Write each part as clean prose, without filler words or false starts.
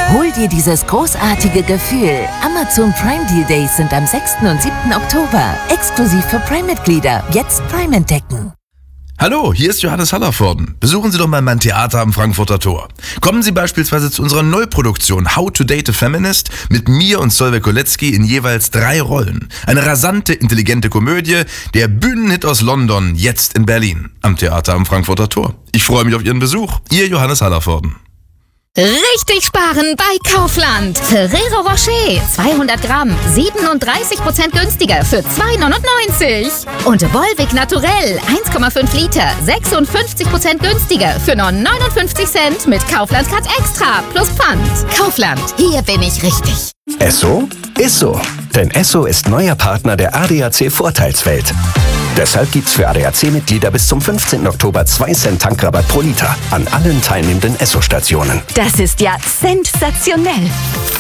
Hol dir dieses großartige Gefühl. Amazon Prime Deal Days sind am 6. und 7. Oktober. Exklusiv für Prime-Mitglieder. Jetzt Prime entdecken. Hallo, hier ist Johannes Hallervorden. Besuchen Sie doch mal mein Theater am Frankfurter Tor. Kommen Sie beispielsweise zu unserer Neuproduktion How to Date a Feminist mit mir und Solveig Kolecki in jeweils 3 Rollen. Eine rasante, intelligente Komödie, der Bühnenhit aus London, jetzt in Berlin, am Theater am Frankfurter Tor. Ich freue mich auf Ihren Besuch. Ihr Johannes Hallervorden. Richtig sparen bei Kaufland. Ferrero Rocher, 200 Gramm, 37% günstiger für 2,99. Und Volvic Naturell, 1,5 Liter, 56% günstiger für nur 59 Cent mit Kaufland Card Extra plus Pfand. Kaufland, hier bin ich richtig. Esso ist so. Denn Esso ist neuer Partner der ADAC Vorteilswelt. Deshalb gibt's für ADAC-Mitglieder bis zum 15. Oktober 2 Cent Tankrabatt pro Liter an allen teilnehmenden Esso-Stationen. Das ist ja sensationell.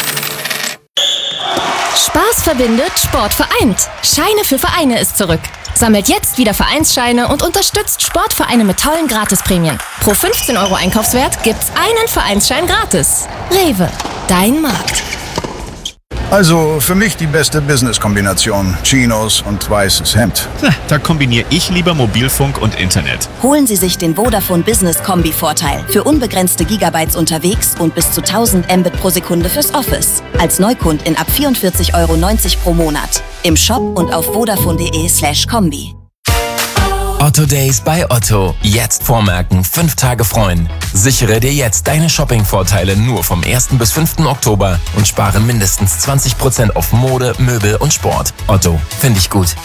Spaß verbindet, Sport vereint. Scheine für Vereine ist zurück. Sammelt jetzt wieder Vereinsscheine und unterstützt Sportvereine mit tollen Gratisprämien. Pro 15 € Einkaufswert gibt's einen Vereinsschein gratis. Rewe, dein Markt. Also für mich die beste Business-Kombination. Chinos und weißes Hemd. Da kombiniere ich lieber Mobilfunk und Internet. Holen Sie sich den Vodafone Business Kombi-Vorteil. Für unbegrenzte Gigabytes unterwegs und bis zu 1000 Mbit pro Sekunde fürs Office. Als Neukundin ab 44,90 € pro Monat. Im Shop und auf vodafone.de/kombi. Otto Days bei Otto. Jetzt vormerken, 5 Tage freuen. Sichere dir jetzt deine Shopping-Vorteile nur vom 1. bis 5. Oktober und spare mindestens 20% auf Mode, Möbel und Sport. Otto, finde ich gut.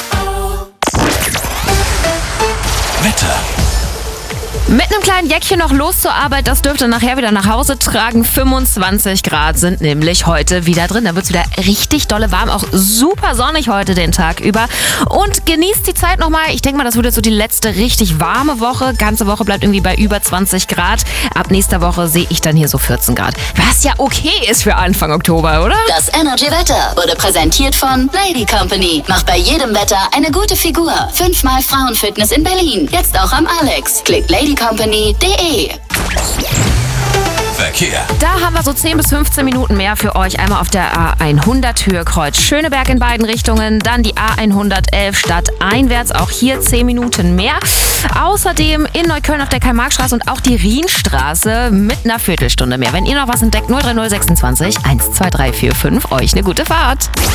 Wetter. Mit einem kleinen Jäckchen noch los zur Arbeit, das dürfte nachher wieder nach Hause tragen. 25 Grad sind nämlich heute wieder drin. Da wird es wieder richtig dolle warm, auch super sonnig heute den Tag über. Und genießt die Zeit nochmal. Ich denke mal, das wird jetzt so die letzte richtig warme Woche. Ganze Woche bleibt irgendwie bei über 20 Grad. Ab nächster Woche sehe ich dann hier so 14 Grad. Was ja okay ist für Anfang Oktober, oder? Das Energy Wetter wurde präsentiert von Lady Company. Macht bei jedem Wetter eine gute Figur. 5-mal Frauenfitness in Berlin. Jetzt auch am Alex. Klickt ladycompany.de. Verkehr. Da haben wir so 10 bis 15 Minuten mehr für euch. Einmal auf der A100 Höhe Kreuz Schöneberg in beiden Richtungen. Dann die A111 stadteinwärts. Auch hier 10 Minuten mehr. Außerdem in Neukölln auf der Karl-Marx-Straße und auch die Rienstraße mit einer Viertelstunde mehr. Wenn ihr noch was entdeckt, 03026 12345. Euch eine gute Fahrt.